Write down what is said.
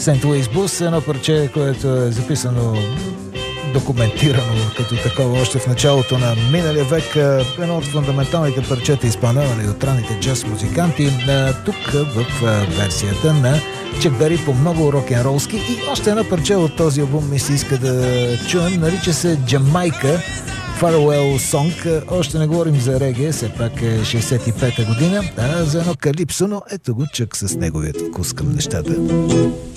Сент Луис Блус, едно парче, което е записано, документирано като такова още в началото на миналия век, едно от фундаменталните парчета, изпълнявани от ранните джаз музиканти, тук в версията на Чак Бери по много рок-н-ролски. И още едно парче от този албум ми се иска да чуем, нарича се Джамайка, Farewell Song. Още не говорим за реге, все пак е 65-та година, за едно калипсо, но ето го Чак с неговият вкус към нещата.